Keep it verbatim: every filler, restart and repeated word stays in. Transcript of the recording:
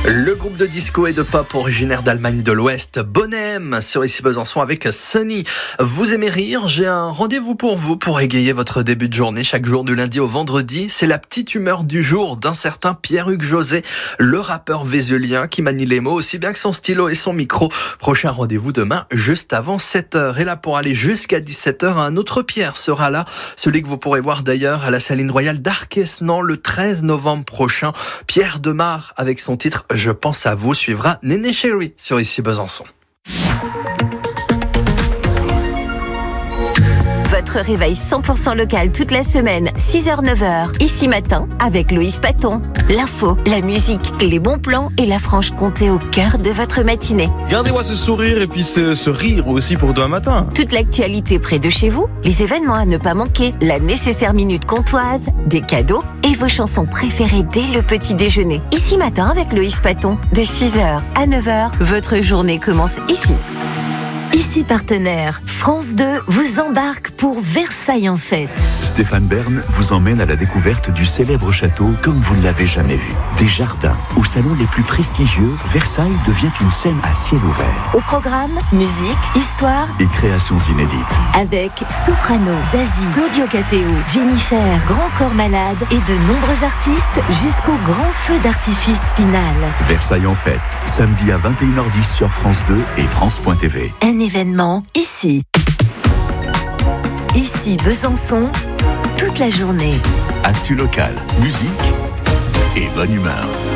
Le groupe de disco et de pop originaire d'Allemagne de l'Ouest, Bonhem, sur Ici Besançon avec Sunny. Vous aimez rire? J'ai un rendez-vous pour vous pour égayer votre début de journée chaque jour du lundi au vendredi. C'est la petite humeur du jour d'un certain Pierre-Hugues José, le rappeur vésulien qui manie les mots aussi bien que son stylo et son micro. Prochain rendez-vous demain, juste avant sept heures. Et là, pour aller jusqu'à dix-sept heures, un autre Pierre sera là. Celui que vous pourrez voir d'ailleurs à la Saline Royale d'Arquesnan le treize novembre prochain. Pierre Demar avec son titre Je pense à vous suivra Néné Chéri sur Ici Besançon. Votre réveil cent pour cent local toute la semaine, six heures neuf heures, ici matin, avec Loïs Paton. L'info, la musique, les bons plans et la Franche-Comté au cœur de votre matinée. Gardez-moi ce sourire et puis ce, ce rire aussi pour demain matin. Toute l'actualité près de chez vous, les événements à ne pas manquer, la nécessaire minute comtoise, des cadeaux et vos chansons préférées dès le petit déjeuner. Ici matin avec Loïs Paton, de six heures à neuf heures, votre journée commence ici. Ici partenaire, France deux vous embarque pour Versailles en fête. Stéphane Bern vous emmène à la découverte du célèbre château comme vous ne l'avez jamais vu. Des jardins aux salons les plus prestigieux, Versailles devient une scène à ciel ouvert. Au programme, musique, histoire et créations inédites. Avec Soprano, Zazie, Claudio Capéo, Jennifer, Grand Corps Malade et de nombreux artistes jusqu'au grand feu d'artifice final. Versailles en fête, samedi à vingt et une heures dix sur France deux et France point T V. Un événement ici. Ici Besançon, toute la journée. Actu local, musique et bonne humeur.